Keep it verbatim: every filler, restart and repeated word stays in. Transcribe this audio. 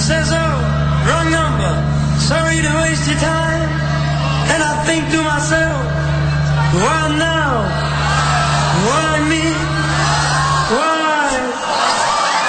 says, oh, wrong number, sorry to waste your time. And I think to myself,